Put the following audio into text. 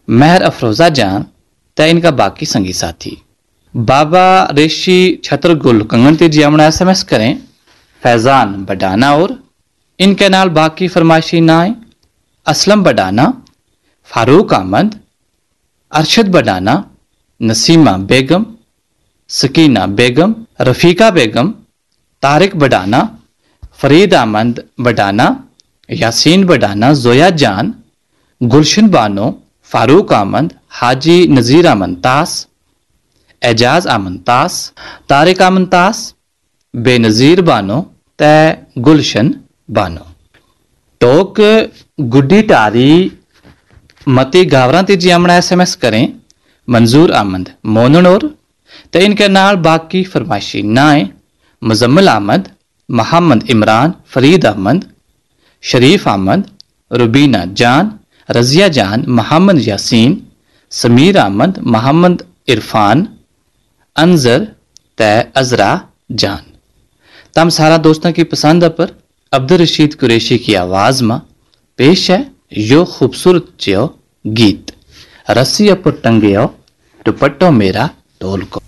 महर अफरोजा जान ते इनका बाकी संगी साथी। बाबा रेशी छतर गुल कंगन ते जी अपना SMS करें फैजान बडाना और इनके नाल बाकी फरमाइशी नाए असलम बडाना, फारूक अहमद, अरशद बडाना, नसीमा बेगम, सकीना बेगम, रफीका बेगम, तारिक बडाना, फरीद अहमद बडाना, यासीन बडाना, जोया जान, गुलशन बानो, फारूक अहमद, हाजी नज़ीर अमन तास, एजाज अमन तास, तारिक अमन तास, बेनज़ीर बानो ते गुलशन बानो। टोक गुड्डी टारी मती गावरा ते जी अपना SMS करें मंजूर अहमद मोनन और ते इनके नाल बाकी फरमाइशी नाए मुजम्मिल अहमद, मोहम्मद इमरान, फरीद अहमद, शरीफ अहमद, रुबीना जान, रजिया जान, मोहम्मद यासीन, समीर अहमद, मोहम्मद इरफान, अंजर ते अजरा जान। तम सारा दोस्तों की पसंद पर अब्दुल रशीद कुरैशी की आवाज में पेश है यो खूबसूरत जो गीत रस्सी पर टंगे दुपट्टो मेरा ढोल को।